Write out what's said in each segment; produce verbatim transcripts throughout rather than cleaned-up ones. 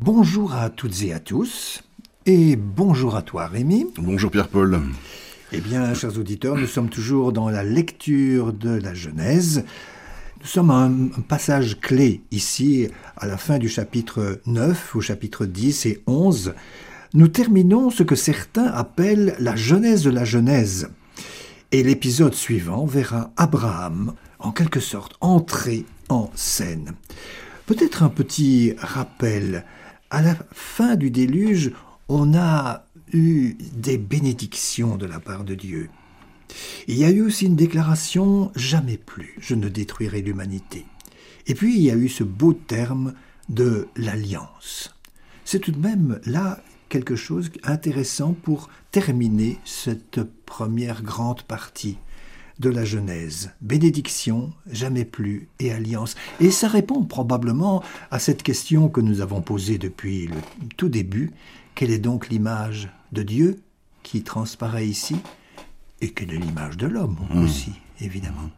Bonjour à toutes et à tous, et bonjour à toi Rémi. Bonjour Pierre-Paul. Eh bien, chers auditeurs, nous sommes toujours dans la lecture de la Genèse. Nous sommes à un, un passage clé ici, à la fin du chapitre neuf, au chapitre dix et onze. Nous terminons ce que certains appellent la Genèse de la Genèse. Et l'épisode suivant verra Abraham, en quelque sorte, entrer en scène. Peut-être un petit rappel. À la fin du déluge, on a eu des bénédictions de la part de Dieu. Il y a eu aussi une déclaration « Jamais plus, je ne détruirai l'humanité ». Et puis il y a eu ce beau terme de l'alliance. C'est tout de même là quelque chose d'intéressant pour terminer cette première grande partie de la Genèse. Bénédiction, jamais plus, et alliance. Et ça répond probablement à cette question que nous avons posée depuis le tout début. Quelle est donc l'image de Dieu qui transparaît ici? Et quelle est l'image de l'homme mmh. aussi, évidemment.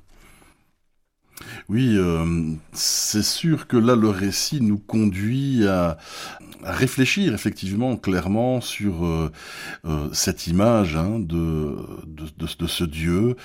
Oui, euh, c'est sûr que là, le récit nous conduit à, à réfléchir effectivement, clairement, sur euh, euh, cette image hein, de, de, de, de ce Dieu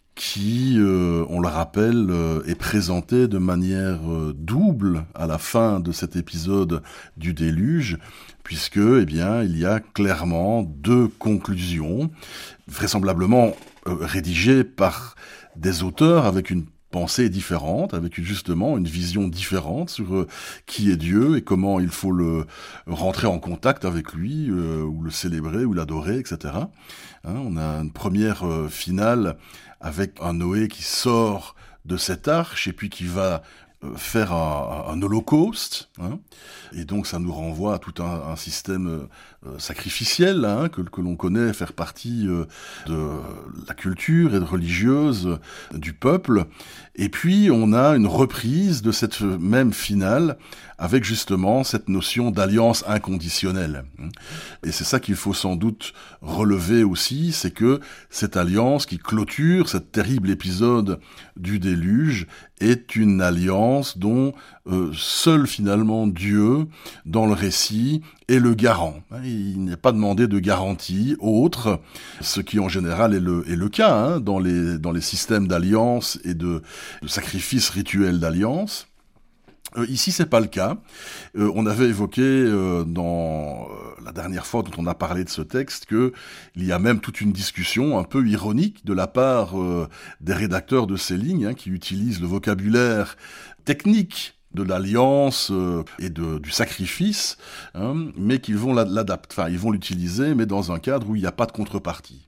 qui, euh, on le rappelle, euh, est présenté de manière euh, double à la fin de cet épisode du déluge, puisque, eh bien, il y a clairement deux conclusions, vraisemblablement euh, rédigées par des auteurs avec une pensée différente, avec justement une vision différente sur euh, qui est Dieu et comment il faut le rentrer en contact avec lui, euh, ou le célébrer, ou l'adorer, et cetera. Hein, on a une première euh, finale avec un Noé qui sort de cette arche et puis qui va euh, faire un, un holocauste, hein, et donc ça nous renvoie à tout un, un système euh, sacrificiel hein, que, que l'on connaît faire partie euh, de la culture et de religieuse euh, du peuple. Et puis on a une reprise de cette même finale avec justement cette notion d'alliance inconditionnelle. Et c'est ça qu'il faut sans doute relever aussi, c'est que cette alliance qui clôture cet terrible épisode du déluge est une alliance dont euh, seul finalement Dieu, dans le récit, est le garant. Il n'est pas demandé de garantie autre, ce qui en général est le, est le cas hein, dans, les, dans les systèmes d'alliance et de, de sacrifices rituels d'alliance. Euh, ici, c'est pas le cas. Euh, on avait évoqué euh, dans euh, la dernière fois dont on a parlé de ce texte que il y a même toute une discussion un peu ironique de la part euh, des rédacteurs de ces lignes hein, qui utilisent le vocabulaire technique de l'alliance euh, et de, du sacrifice, hein, mais qu'ils vont l'adapter, enfin ils vont l'utiliser, mais dans un cadre où il n'y a pas de contrepartie.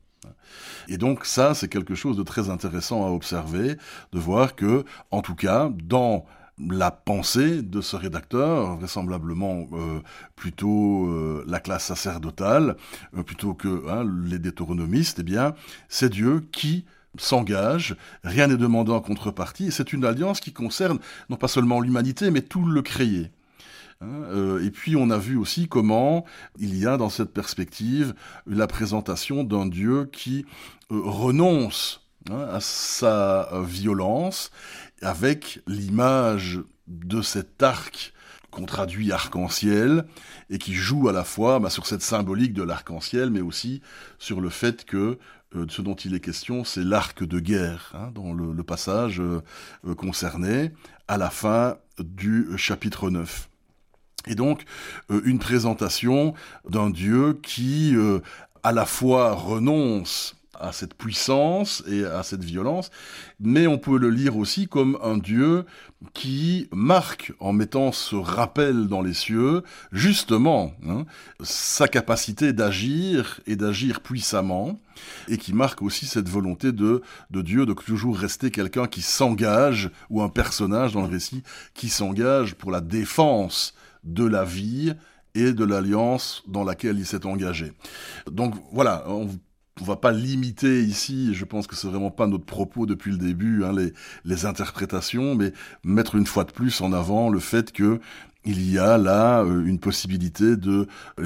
Et donc ça, c'est quelque chose de très intéressant à observer, de voir que, en tout cas, dans la pensée de ce rédacteur, vraisemblablement euh, plutôt euh, la classe sacerdotale, euh, plutôt que hein, les deutéronomistes, eh bien, c'est Dieu qui s'engage, rien n'est demandé en contrepartie, et c'est une alliance qui concerne non pas seulement l'humanité, mais tout le créé. Hein, euh, et puis on a vu aussi comment il y a dans cette perspective la présentation d'un Dieu qui euh, renonce hein, à sa euh, violence, avec l'image de cet arc qu'on traduit arc-en-ciel, et qui joue à la fois bah, sur cette symbolique de l'arc-en-ciel, mais aussi sur le fait que euh, ce dont il est question, c'est l'arc de guerre, hein, dans le, le passage euh, euh, concerné, à la fin du chapitre neuf. Et donc, euh, une présentation d'un Dieu qui, euh, à la fois, renonce à cette puissance et à cette violence, mais on peut le lire aussi comme un Dieu qui marque, en mettant ce rappel dans les cieux, justement, hein, sa capacité d'agir et d'agir puissamment, et qui marque aussi cette volonté de, de Dieu de toujours rester quelqu'un qui s'engage, ou un personnage dans le récit qui s'engage pour la défense de la vie et de l'alliance dans laquelle il s'est engagé. Donc voilà, on On va pas limiter ici, je pense que c'est vraiment pas notre propos depuis le début, hein, les, les interprétations, mais mettre une fois de plus en avant le fait que il y a là euh, une possibilité de